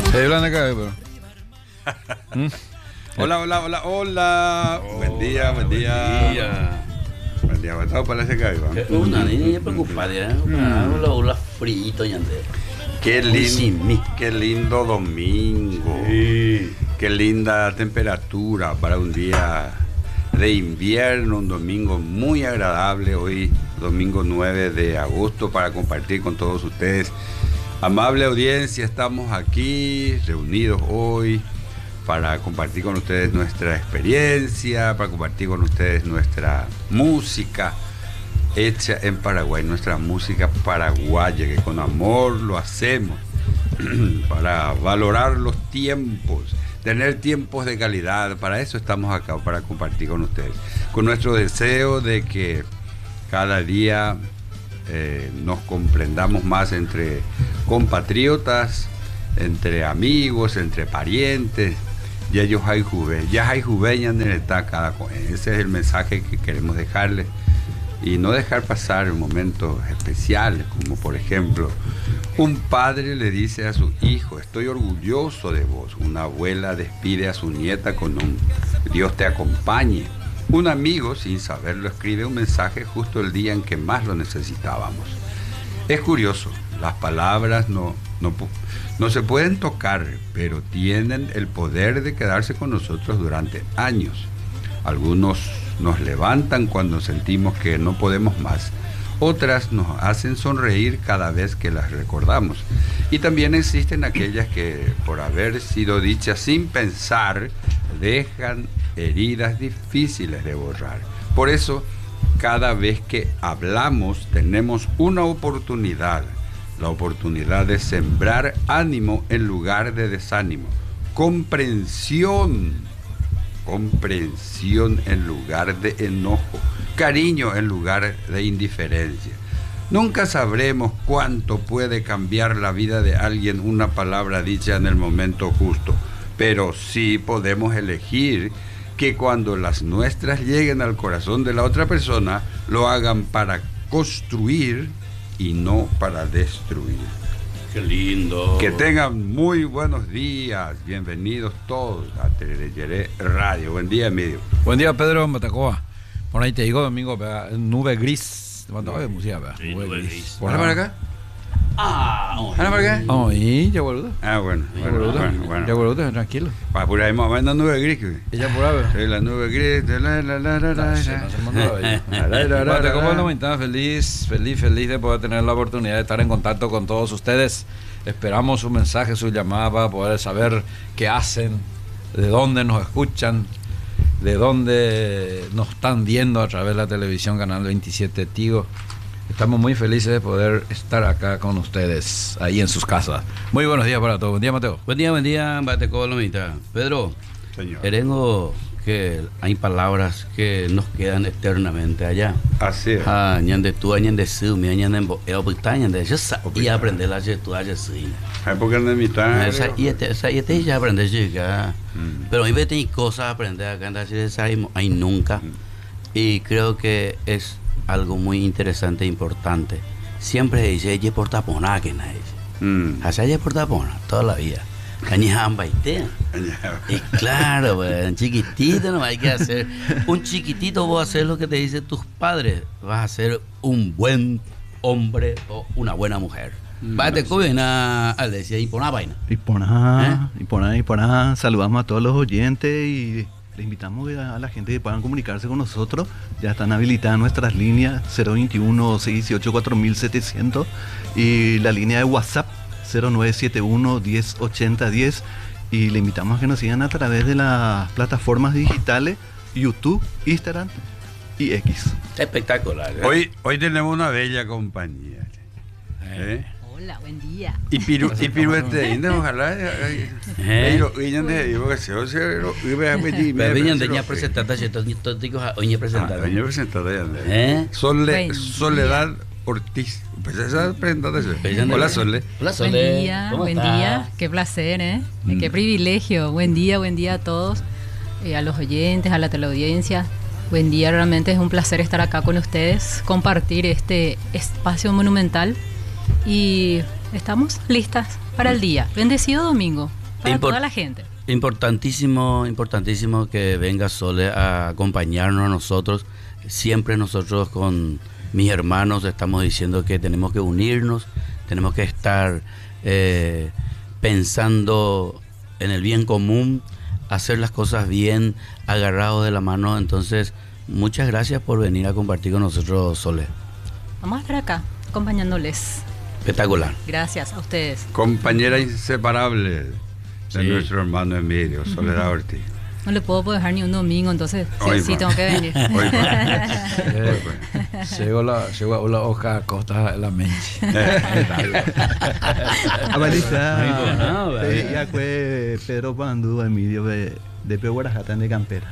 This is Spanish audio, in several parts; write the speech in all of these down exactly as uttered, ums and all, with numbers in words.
Hey, Yolanda, ¿qué hay, pero? ¿Mm? Hola, hola, hola, hola. Buen día, buen día. Buen día, ¿estás para ese caído? Una niña preocupada, ¿eh? Hola, hola, frito, yande. Qué lindo, qué lindo domingo. Sí. Qué linda temperatura para un día de invierno, un domingo muy agradable. Hoy, domingo nueve de agosto, para compartir con todos ustedes. Amable audiencia, estamos aquí reunidos hoy para compartir con ustedes nuestra experiencia, para compartir con ustedes nuestra música hecha en Paraguay, nuestra música paraguaya, que con amor lo hacemos, para valorar los tiempos, tener tiempos de calidad. Para eso estamos acá, para compartir con ustedes, con nuestro deseo de que cada día eh, nos comprendamos más entre compatriotas, entre amigos, entre parientes. Ya ellos hay juve, ya hay juveñan en el taca. Ese es el mensaje que queremos dejarles y no dejar pasar momentos especiales, como por ejemplo un padre le dice a su hijo: estoy orgulloso de vos. Una abuela despide a su nieta con un Dios te acompañe. Un amigo, sin saberlo, escribe un mensaje justo el día en que más lo necesitábamos. Es curioso, las palabras no, no, no se pueden tocar, pero tienen el poder de quedarse con nosotros durante años. Algunos nos levantan cuando sentimos que no podemos más. Otras nos hacen sonreír cada vez que las recordamos. Y también existen aquellas que, por haber sido dichas sin pensar, dejan heridas difíciles de borrar. Por eso, cada vez que hablamos, tenemos una oportunidad. La oportunidad de sembrar ánimo en lugar de desánimo. Comprensión. Comprensión en lugar de enojo. Cariño en lugar de indiferencia. Nunca sabremos cuánto puede cambiar la vida de alguien una palabra dicha en el momento justo, pero sí podemos elegir que cuando las nuestras lleguen al corazón de la otra persona, lo hagan para construir y no para destruir. Qué lindo. Que tengan muy buenos días. Bienvenidos todos a Terereyeré Radio. Buen día, Emilio. Buen día, Pedro Matacoa. Por ahí te digo, domingo, nube gris. Te mando de música, sí, nube, nube gris. ¿Para para acá? Ah, oh, ¿para para acá? Oh, y ya boludo. Ah, bueno, ya bueno, boludo. bueno, bueno. Ya boludo, tranquilo. Para por ahí más la nube gris. Ella por ahí. Sí, la nube gris. La la la la la. ¿Cómo no estás? Feliz, feliz, feliz de poder tener la oportunidad de estar en contacto con todos ustedes. Esperamos su mensaje, su llamada para poder saber qué hacen, de dónde nos escuchan, de dónde nos están viendo a través de la televisión Canal veintisiete Tigo. Estamos muy felices de poder estar acá con ustedes, ahí en sus casas. Muy buenos días para todos. Buen día, Mateo. Buen día, buen día, Bateco Lomita. Pedro, señor. Erengo que hay palabras que nos quedan eternamente allá. Así es. Ah, ñande tú, ñande su, mi ñande bo, el opita, ñande yo sa, y aprender la je tú, ya sí. Hay porque no mitad. Esa y este, esa y este ya aprender llega. Pero hay veces hay cosas a aprender acá en la ciudad, hay nunca. Y creo que es algo muy interesante e importante. Siempre se dice, "Ye por tapona que nadie." Mm. Hacia ye por tapona toda la vida. Cañamba y te. Y claro, pues, chiquitito no hay que hacer. Un chiquitito vos hacer lo que te dicen tus padres. Vas a ser un buen hombre o una buena mujer. Vate cobena al decía y poná vaina. Y poná, ¿Eh? y poná, y poná. Saludamos a todos los oyentes y les invitamos a la gente que puedan comunicarse con nosotros. Ya están habilitadas nuestras líneas cero veintiuno, seiscientos dieciocho, cuatro mil setecientos y la línea de WhatsApp cero nueve siete uno, diez ochenta diez, y le invitamos a que nos sigan a través de las plataformas digitales YouTube, Instagram y X. Espectacular, ¿eh? Hoy, hoy tenemos una bella compañía. ¿Eh? Hola, buen día. Y piru y piruete, ojalá. Pero ella de digo que se o sea, iba a pedir. Pero ella de ya presentada, ya todos digo, hoy presentada. Hoy presentada ya. ¿Eh? Sole, Soledad Ortiz. Pues esa presentación. Hola, Sole. Hola, Sole. Buen día, buen está? día. Qué placer, ¿eh? Mm. Qué privilegio. Buen día, buen día a todos, eh, a los oyentes, a la teleaudiencia. Buen día, realmente es un placer estar acá con ustedes, compartir este espacio monumental y estamos listas para el día. Bendecido domingo. Para Import- toda la gente. Importantísimo, importantísimo que venga Sole a acompañarnos a nosotros. Siempre nosotros con mis hermanos estamos diciendo que tenemos que unirnos, tenemos que estar eh, pensando en el bien común, hacer las cosas bien, agarrados de la mano. Entonces, muchas gracias por venir a compartir con nosotros, Sole. Vamos a estar acá, acompañándoles. Espectacular. Gracias a ustedes. Compañera inseparable de Sí. nuestro hermano Emilio, Soledad Ortiz. No le puedo dejar ni un domingo, entonces sí, Hoy sí va. tengo que venir. Hoy Eh, Llegó la, llegó la hoja costa la mente. Abalista, ya fue Pedro Pandú, Emilio de de Peguarajatán de Campera.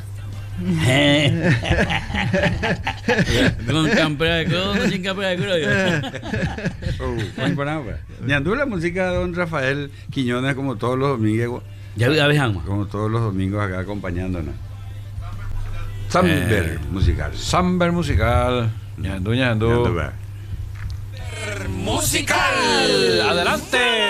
Con campera de codo, sin campera de codo. Ni anduvo la música de don Rafael Quiñones como todos los domingos, Ya dejamos. como todos los domingos acá acompañándonos. Samber Eh, musical. Samber musical. Ñandú, ñandú. Ñandú, va. Musical. Adelante.